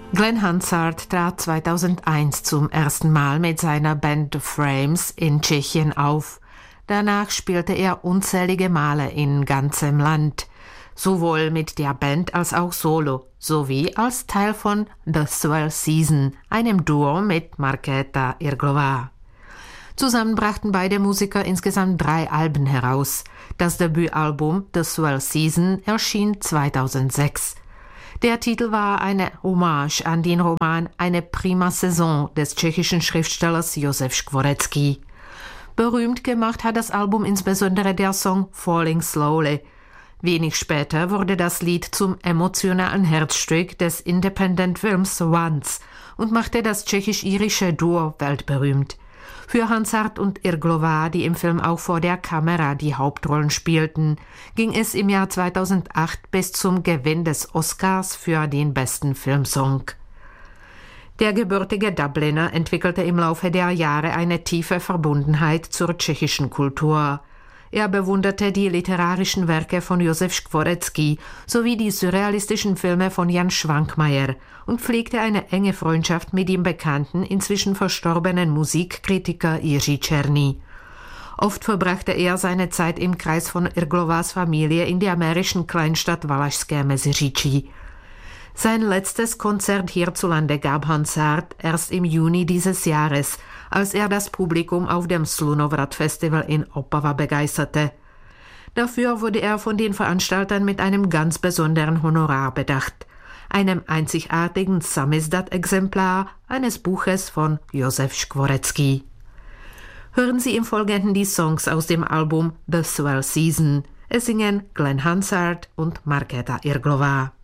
Glenn Hansard trat 2001 zum ersten Mal mit seiner Band The Frames in Tschechien auf. Danach spielte er unzählige Male in ganzem Land, sowohl mit der Band als auch solo, sowie als Teil von The Swell Season, einem Duo mit Markéta Irglová. Zusammen brachten beide Musiker insgesamt 3 Alben heraus. Das Debütalbum The Swell Season erschien 2006. Der Titel war eine Hommage an den Roman Eine prima Saison des tschechischen Schriftstellers Josef Škvorecký. Berühmt gemacht hat das Album insbesondere der Song Falling Slowly. Wenig später wurde das Lied zum emotionalen Herzstück des Independent-Films Once und machte das tschechisch-irische Duo weltberühmt. Für Hansard und Irglová, die im Film auch vor der Kamera die Hauptrollen spielten, ging es im Jahr 2008 bis zum Gewinn des Oscars für den besten Filmsong. Der gebürtige Dubliner entwickelte im Laufe der Jahre eine tiefe Verbundenheit zur tschechischen Kultur. Er bewunderte die literarischen Werke von Josef Škvorecký sowie die surrealistischen Filme von Jan Švankmajer und pflegte eine enge Freundschaft mit dem bekannten, inzwischen verstorbenen Musikkritiker Jiří Černý. Oft verbrachte er seine Zeit im Kreis von Irglovás Familie in der mährischen Kleinstadt Valašské Meziříčí. Sein letztes Konzert hierzulande gab Hansard erst im Juni dieses Jahres, als er das Publikum auf dem Slunovrat Festival in Opava begeisterte. Dafür wurde er von den Veranstaltern mit einem ganz besonderen Honorar bedacht, einem einzigartigen Samizdat-Exemplar eines Buches von Josef Škvorecký. Hören Sie im Folgenden die Songs aus dem Album The Swell Season. Es singen Glenn Hansard und Markéta Irglová.